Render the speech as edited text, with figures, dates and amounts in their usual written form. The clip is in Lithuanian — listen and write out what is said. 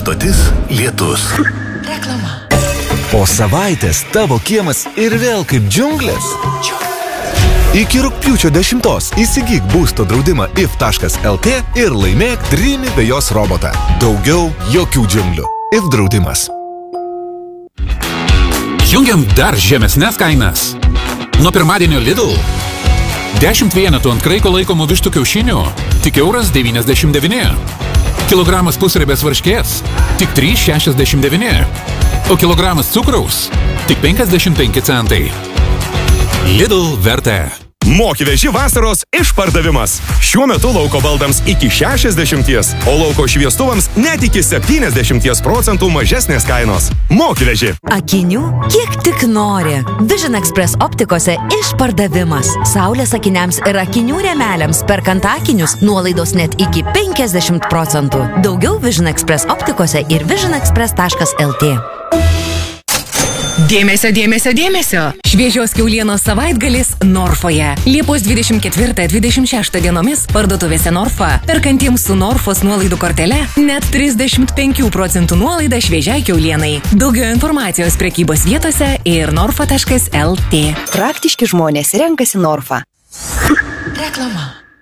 stotis Lietus. Reklama. Po savaitės tavo kiemas ir vėl kaip džiunglės. Iki rugpjūčio 10 įsigyk būsto draudimą if.lt ir laimėk Dreamy vejos robotą. Daugiau jokių džiunglių. If draudimas. Jungiam dar žemesnes kainas. Nuo pirmadienio Lidl 10 vienetų ant kraiko laikomų vištų kiaušinių tik €1,99. Kilogramas pusriebės varškės tik €3,69. O kilogramas cukraus tik 55 centai. Lidl vertė. Moki veži vasaros išpardavimas. Šiuo metu lauko baldams iki 60, o lauko šviestuvams net iki 70% mažesnės kainos. Moki veži. Akinių kiek tik nori. Vision Express optikose išpardavimas. Saulės akiniams ir akinių rėmeliams perkant akinius nuolaidos net iki 50%. Daugiau Vision Express optikose ir visionexpress.lt. Dėmesio, dėmesio, dėmesio! Šviežios kiaulienos savaitgalis Norfoje. Liepos 24-26 dienomis parduotuvėse Norfa. Perkantiems su Norfos nuolaidų kortele net 35% nuolaida šviežiai kiaulienai. Daugiau informacijos prekybos vietose ir norfa.lt. Praktiški žmonės renkasi Norfa. Reklama.